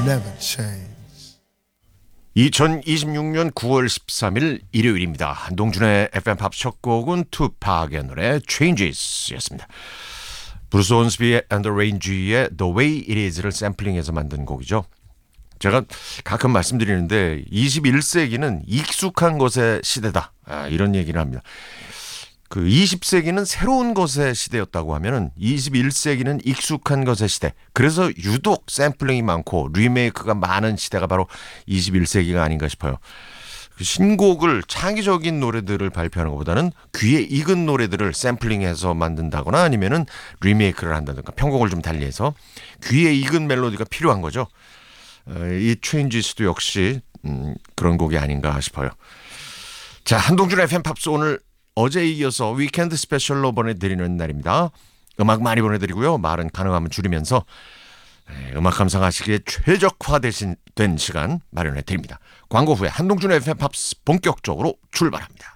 never change. 2026년 9월 13일 일요일입니다. 한동준의 FM 팝 첫 곡은 투팍의 노래 Changes였습니다. 브루스 온스비 and the Range의 The Way It Is를 샘플링해서 만든 곡이죠. 제가 가끔 말씀드리는데 21세기는 익숙한 것의 시대다, 이런 얘기를 합니다. 그 20세기는 새로운 것의 시대였다고 하면은 21세기는 익숙한 것의 시대. 그래서 유독 샘플링이 많고 리메이크가 많은 시대가 바로 21세기가 아닌가 싶어요. 신곡을 창의적인 노래들을 발표하는 것보다는 귀에 익은 노래들을 샘플링해서 만든다거나 아니면은 리메이크를 한다든가 편곡을 좀 달리해서 귀에 익은 멜로디가 필요한 거죠. 이 Changes도 역시 그런 곡이 아닌가 싶어요. 자, 한동준의 팬팝스 오늘 어제에 이어서 위켄드 스페셜로 보내드리는 날입니다. 음악 많이 보내드리고요. 말은 가능하면 줄이면서 음악 감상하시기에 최적화된 시간 마련해드립니다. 광고 후에 한동준의 팬팝스 본격적으로 출발합니다.